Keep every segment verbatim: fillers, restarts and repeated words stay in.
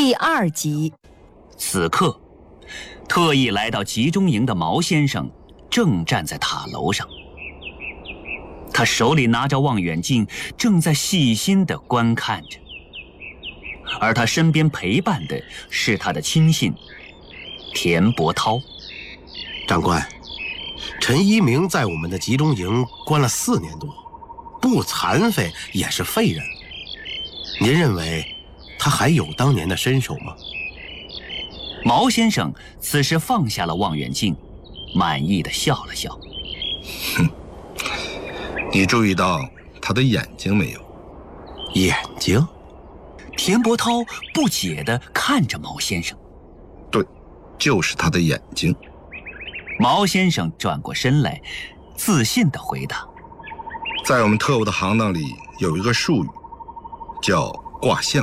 第二集。 此刻，特意来到集中营的毛先生正站在塔楼上，他手里拿着望远镜，正在细心地观看着。而他身边陪伴的是他的亲信田伯涛。 长官，陈一鸣在我们的集中营关了四年多，不残废也是废人。您认为他还有当年的身手吗？ 毛先生此时放下了望远镜，满意地笑了笑。 哼，你注意到他的眼睛没有？ 眼睛？ 田伯涛不解地看着毛先生。 对，就是他的眼睛。 毛先生转过身来，自信地回答： 在我们特务的行当里有一个术语，叫卦象。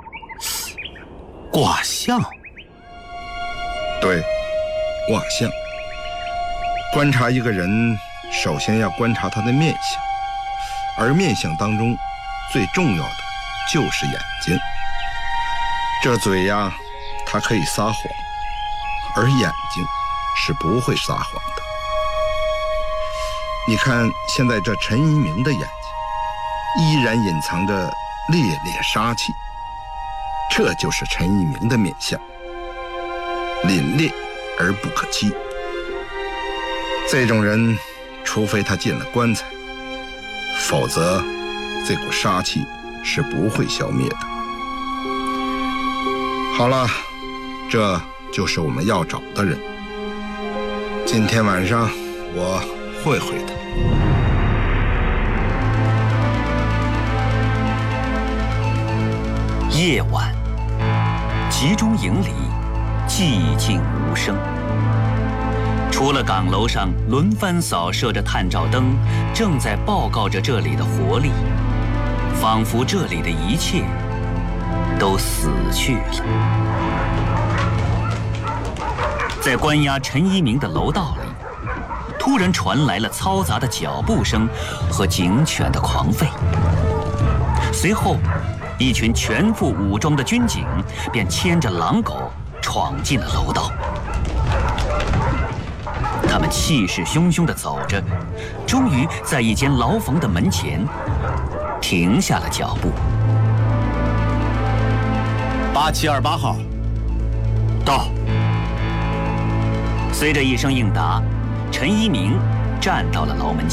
卦象？ 对，卦象。观察一个人，首先要观察他的面相，而面相当中最重要的就是眼睛。这嘴呀，它可以撒谎，而眼睛是不会撒谎的。你看现在这陈一鸣的眼睛，依然隐藏着烈烈杀气，这就是陈一鸣的面相，凛冽而不可欺。这种人，除非他进了棺材，否则这股杀气是不会消灭的。好了，这就是我们要找的人。今天晚上我会会他。 夜晚，集中营里寂静无声，除了岗楼上轮番扫射着探照灯，正在报告着这里的活力，仿佛这里的一切都死去了。在关押陈一鸣的楼道里，突然传来了嘈杂的脚步声和警犬的狂吠。随后，一群全副武装的军警便牵着狼狗闯进了楼道。他们气势汹汹地走着，终于在一间牢房的门前停下了脚步。 八七二八号， 到。随着一声应答，陈一鸣站到了牢门前。